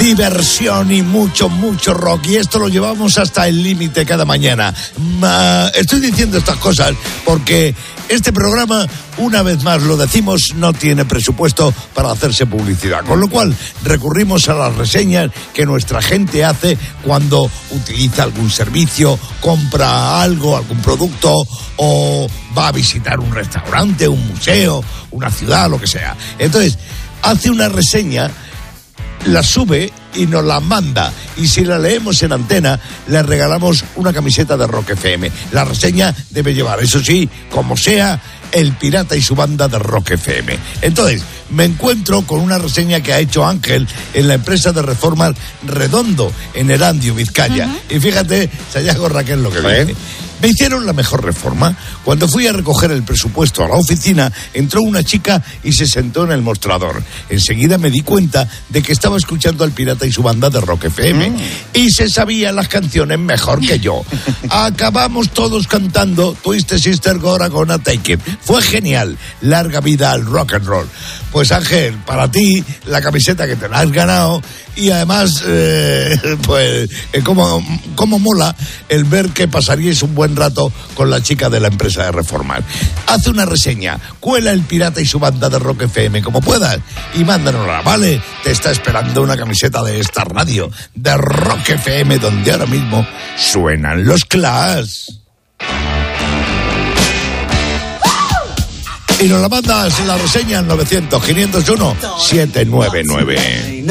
diversión y mucho rock. Y esto lo llevamos hasta el límite cada mañana. Estoy diciendo estas cosas porque este programa, una vez más lo decimos, no tiene presupuesto para hacerse publicidad. Con lo cual recurrimos a las reseñas que nuestra gente hace cuando utiliza algún servicio, compra algo, algún producto o va a visitar un restaurante, un museo, una ciudad, lo que sea. Entonces, hace una reseña, la sube y nos la manda, y si la leemos en antena le regalamos una camiseta de Rock FM. La reseña debe llevar, eso sí, como sea, el pirata y su banda de Rock FM. Entonces me encuentro con una reseña que ha hecho Ángel en la empresa de reformas Redondo en Erandio, Vizcaya. Y fíjate, Sayago Raquel, lo que dice. Me hicieron la mejor reforma. Cuando fui a recoger el presupuesto a la oficina, entró una chica y se sentó en el mostrador. Enseguida me di cuenta de que estaba escuchando al pirata y su banda de Rock FM. Y se sabía las canciones mejor que yo. Acabamos todos cantando Twisted Sister Gonna Take It. Fue genial. Larga vida al rock and roll. Pues Ángel, para ti, la camiseta que te la has ganado. Y además, como mola el ver que pasaríais un buen rato con la chica de la empresa de reformas. Hace una reseña, cuela el pirata y su banda de Rock FM como puedas y mándanosla, ¿vale? Te está esperando una camiseta de esta radio, de Rock FM, donde ahora mismo suenan los Clash. Y nos la mandas en la reseña al 900-501-799.